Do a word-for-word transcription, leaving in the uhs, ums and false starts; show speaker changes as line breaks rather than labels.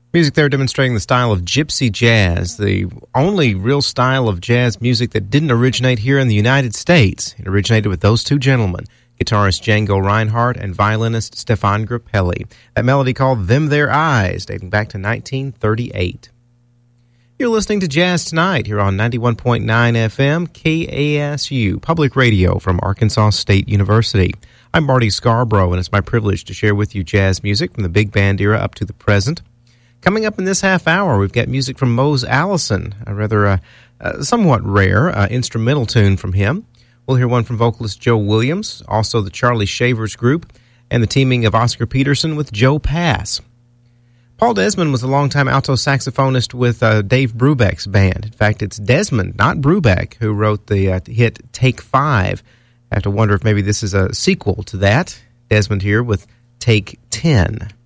Music there demonstrating the style of gypsy jazz, the only real style of jazz music that didn't originate here in the United States. It originated with those two gentlemen, guitarist Django Reinhardt and violinist Stefan Grappelli. That melody called Them Their Eyes, dating back to nineteen thirty-eight. You're listening to Jazz Tonight here on ninety-one point nine F M, K A S U, public radio from Arkansas State University. I'm Marty Scarborough, and it's my privilege to share with you jazz music from the big band era up to the present. Coming up in this half hour, we've got music from Mose Allison, a rather uh, uh, somewhat rare uh, instrumental tune from him. We'll hear one from vocalist Joe Williams, also the Charlie Shavers Group, and the teaming of Oscar Peterson with Joe Pass. Paul Desmond was a longtime alto saxophonist with uh, Dave Brubeck's band. In fact, it's Desmond, not Brubeck, who wrote the uh, hit Take Five. I have to wonder if maybe this is a sequel to that. Desmond here with Take Ten.